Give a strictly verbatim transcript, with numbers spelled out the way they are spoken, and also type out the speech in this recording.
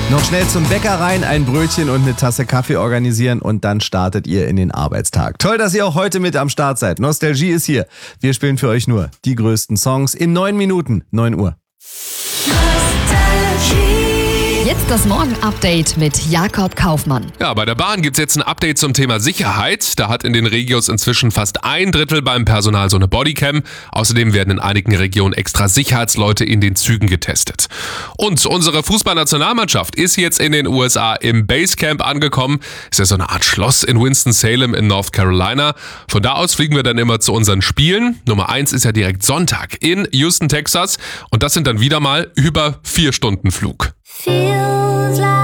Noch schnell zum Bäcker rein, ein Brötchen und eine Tasse Kaffee organisieren und dann startet ihr in den Arbeitstag. Toll, dass ihr auch heute mit am Start seid. Nostalgie ist hier. Wir spielen für euch nur die größten Songs in neun Minuten, neun Uhr. Jetzt das Morgen-Update mit Jakob Kaufmann. Ja, bei der Bahn gibt's jetzt ein Update zum Thema Sicherheit. Da hat in den Regios inzwischen fast ein Drittel beim Personal so eine Bodycam. Außerdem werden in einigen Regionen extra Sicherheitsleute in den Zügen getestet. Und unsere Fußballnationalmannschaft ist jetzt in den U S A im Basecamp angekommen. Ist ja so eine Art Schloss in Winston-Salem in North Carolina. Von da aus fliegen wir dann immer zu unseren Spielen. Nummer eins ist ja direkt Sonntag in Houston, Texas. Und das sind dann wieder mal über vier Stunden Flug. Feels like